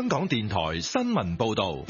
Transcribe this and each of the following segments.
香港電台新聞報道。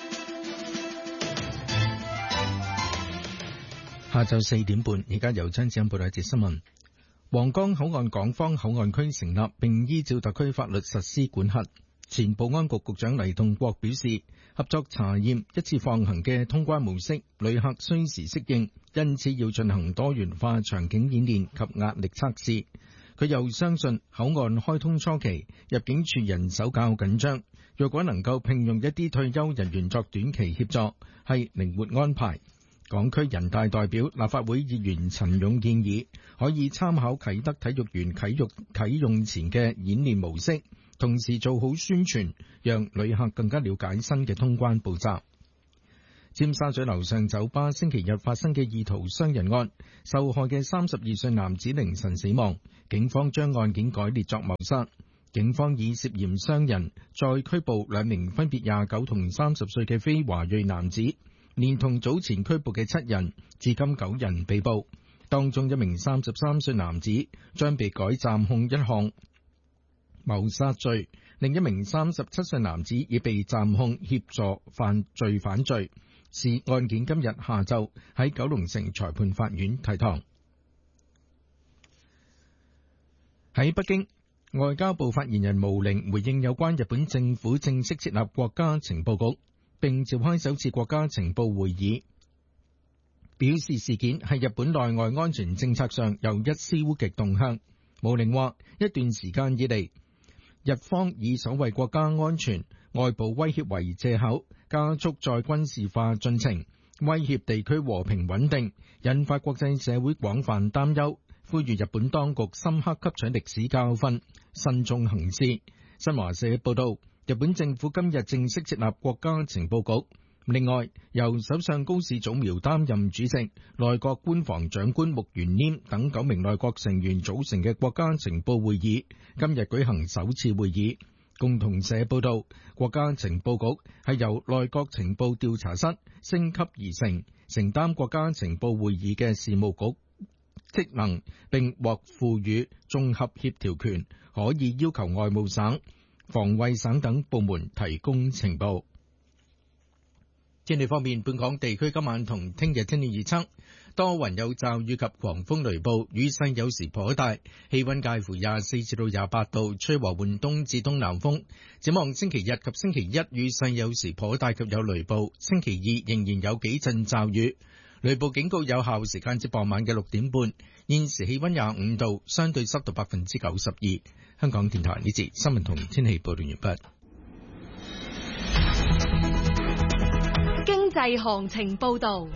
下晝4點半，而家由張子欣報道一節新聞。皇崗口岸港方口岸區成立，並依照特區法律實施管轄。前保安局局長黎棟國表示，合作查驗一次放行嘅通關模式，旅客需時適應，因此要進行多元化場景演練及壓力測試。佢又相信口岸開通初期，入境處人手較緊張，若果能夠聘用一啲退休人員作短期協助，係靈活安排。港區人大代表、立法會議員陳勇建議，可以參考啟德體育園啟用前嘅演練模式，同時做好宣傳，讓旅客更加了解新嘅通關步驟。尖沙咀樓上酒吧星期日發生嘅意圖傷人案，受害嘅32歲男子凌晨死亡，警方將案件改列作謀殺。警方以涉嫌傷人再拘捕兩名分別29同30歲嘅非華裔男子，連同早前拘捕嘅7人，至今9人被捕。當中一名33歲男子將被改暫控一項謀殺罪，另一名37歲男子已被暫控協助犯罪。是案件今日下晝喺九龍城裁判法院提堂。喺北京，外交部發言人毛寧回應有關日本政府正式設立國家情報局，並召開首次國家情報會議，表示事件係日本內外安全政策上又一消極動向。毛寧話，一段時間以嚟，日方以所謂國家安全、外部威脅為借口，加速再軍事化進程，威脅地區和平穩定，引發國際社會廣泛擔憂，呼籲日本當局深刻吸取歷史教訓，慎重行事。新華社報道，日本政府今日正式設立國家情報局。另外，由首相高市早苗擔任主席，內閣官房長官木原稔等9名內閣成員組成嘅國家情報會議，今日舉行首次會議。共同社報道，國家情報局係由內閣情報調查室升級而成，承擔國家情報會議嘅事務局職能，並獲賦予綜合協調權，可以要求外務省、防衛省等部門提供情報。天氣方面，本港地區今晚同聽日天氣預測，多雲有驟雨及狂風雷暴，雨勢有時頗大，氣溫介乎24至到28度，吹和緩東至東南風。展望星期日及星期一，雨勢有時頗大及有雷暴，星期二仍然有幾陣驟雨，雷暴警告有效時間至傍晚嘅6點半。現時氣溫25度，相對濕度92%。香港電台呢節新聞同天氣報道完畢。 經濟行情報道。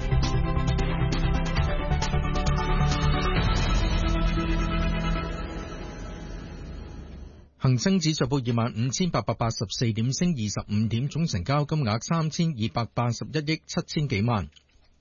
恒生指數報25,884點，升25點，總成交金額3281億7000幾萬。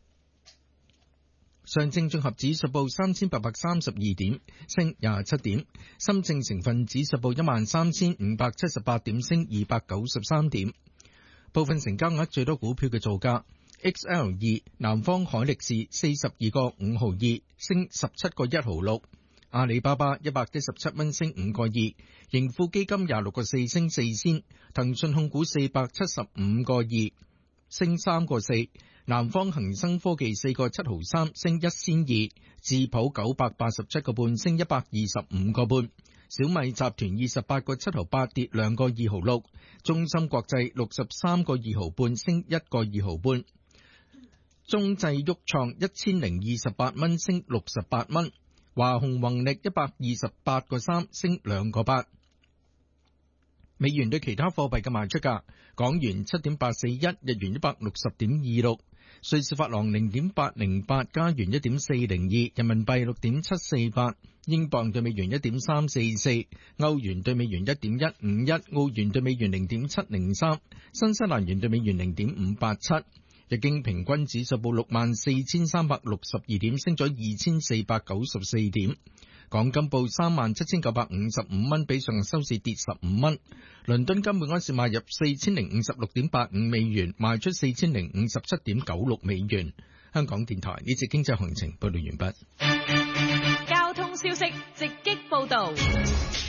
上證綜合指數報3832點，升27點。深證成分指數報13578點，升293點。部分成交額最多股票嘅造價 ：XL2 南方海力士42個5毫2，升17個1毫6；阿里巴巴117蚊，升5個2；盈富基金26個4，升4仙；騰訊控股475個2，升3個4；南方恒生科技4個7毫3，升1仙2；智普987個半，升125個半。小米集團28個7毫8，跌2個2毫6，中芯國際63個2毫半，升1個2毫半，中製旭創1028蚊，升68蚊，華虹宏力128個3，升2個8。美元對其他貨幣嘅賣出價：港元7.841，日元160.26。瑞士法郎0.808，加元1.402，人民幣6.748，英鎊對美元1.344，歐元對美元1.151，澳元對美元0.703，新西蘭元對美元0.587。日經平均指數報64,362點，升咗2,494點。港金報37,955蚊，比上日收市跌15蚊。倫敦金每盎司賣入4056.85美元，賣出4057.96美元。香港電台呢節經濟行情報道完畢。 交通消息直擊報道。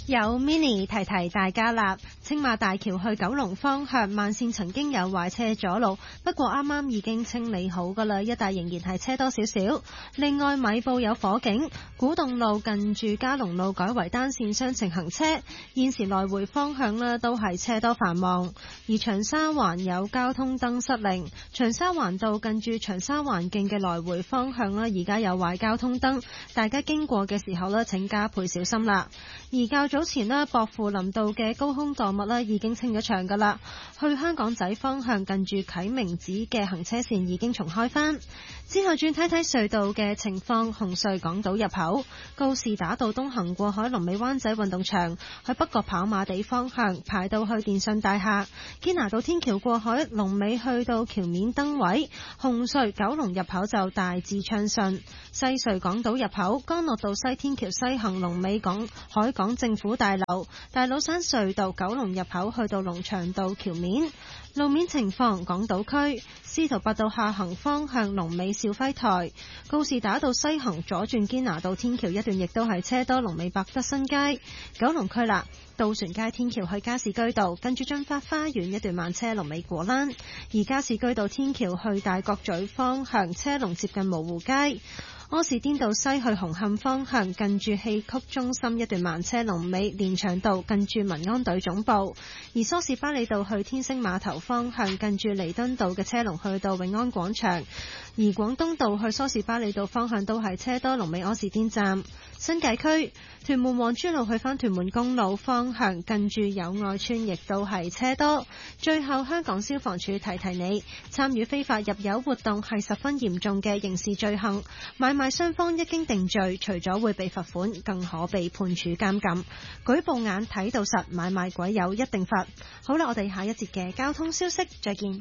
有 Mini 提提大家啦，青馬大橋去九龍方向慢線曾經有壞車阻路，不過啱啱已經清理好噶啦，一帶仍然係車多少少。另外米埔有火警，古洞路近住嘉龍路改為單線雙程行車，現時來回方向呢都係車多繁忙。而長沙灣有交通燈失靈，長沙灣道近住長沙灣徑嘅來回方向呢而家有壞交通燈，大家經過嘅時候呢請加倍小心啦。而較早前呢，薄扶林道嘅高空墮物呢已經清咗場噶啦，去香港仔方向近住啟明寺嘅行車線已經重開返。之後轉睇睇隧道嘅情況，紅隧港島入口、告士打道東行過海龍尾灣仔運動場，去北角跑馬地方向排到去電信大廈，堅拿道天橋過海龍尾去到橋面燈位，紅隧九龍入口就大致暢順。西隧港島入口，干諾道西天橋西行龍尾海港政府大樓，大老山隧道九龍入口去到龍翔道橋面。路面情況，港島區司徒拔道下行方向龍尾兆輝台，告士打道西行左轉堅拿道天橋一段亦都係車多，龍尾百德新街。九龍區啦，渡船街天橋去加士居道跟住駿發花園一段慢車龍尾果欄，而加士居道天橋去大角咀方向車龍接近蕪湖街。柯士甸道西去紅磡方向近住戲曲中心一段慢車龍尾連翔道近住民安隊總部，而梳士巴利道去天星碼頭方向近住彌敦道嘅車龍去到永安廣場，而廣東道去梳士巴利道方向都係車多，龍尾柯士甸站。新界區屯門皇珠路去返屯門公路方向近住友愛村亦都係車多。最後香港消防處提提你，參與非法入油活動係十分嚴重嘅刑事罪行，買賣雙方一經定罪，除咗會被罰款，更可被判處監禁。舉報眼睇到實，買賣鬼友一定罰。好啦，我哋下一節嘅交通消息再見。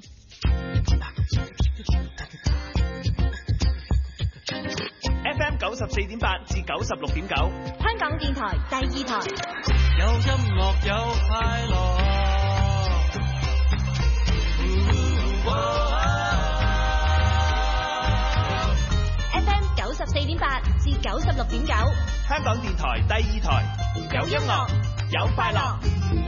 FM 94.8至96.9， 香港電台第二台。 有音樂有快樂。 FM 94.8至96.9， 香港電台第二台，有音樂有快樂。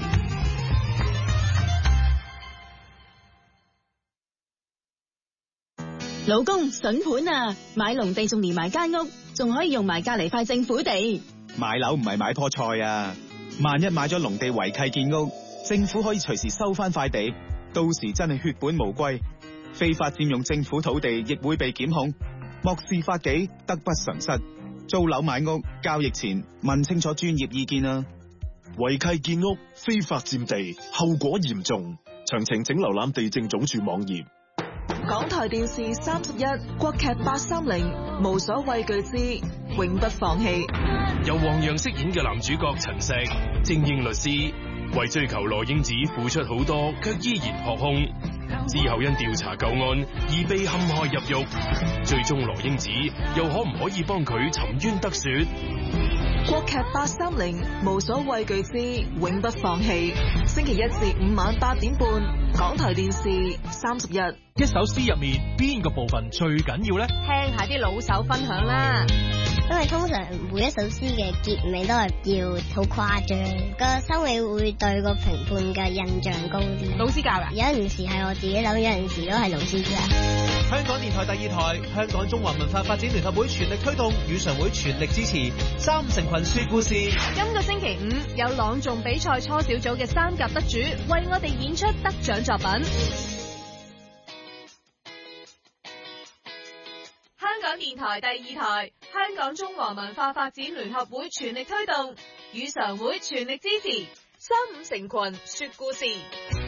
老公筍盤啊，買農地仲連埋間屋，仲可以用埋隔籬塊政府地。 買樓唔係買棵菜啊，萬一買咗農地違契建屋，政府可以隨時收翻塊地，到時真係血本無歸。非法佔用政府土地亦會被檢控，漠視法紀，得不償失。租樓買屋交易前問清楚專業意見啊！ 違契建屋、非法佔地，後果嚴重。詳情請瀏覽地政總署網頁。 港台電視31國劇830，無所畏懼之永不放棄。 由黃洋飾演嘅男主角陳石，精英律師，為追求羅英子付出好多，卻依然學空。之後因調查舊案而被陷害入獄，最終羅英子又可唔可以幫佢沉冤得雪？ 國劇830，無所畏懼之永不放棄。星期1至5晚8點半，港台電視31。 一首詩入面邊個部分最緊要呢？ 聽下啲老手分享啦。 因為通常每一首詩嘅結尾都係要好誇張，個收尾會對個評判嘅印象高啲。 老師教㗎？ 有陣時係我自己諗，有陣時都係老師教。 香港電台第二台，香港中華文化發展聯合會全力推動，語常會全力支持三成群說故事。 今個星期5有朗誦比賽初小組嘅3甲得主為我哋演出得獎作品。香港電台第二台，香港中華文化發展聯合會全力推動，語常會全力支持，三五成群說故事。